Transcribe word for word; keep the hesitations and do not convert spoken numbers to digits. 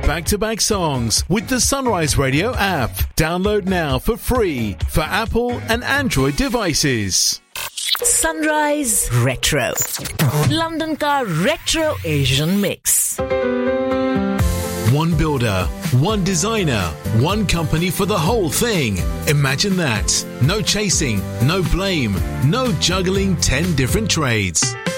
back-to-back songs with the Sunrise Radio app. Download now for free for Apple and Android devices. Sunrise Retro, London का Retro Asian Mix. One builder, one designer, one company for the whole thing. Imagine that. No chasing, no blame, no juggling ten different trades.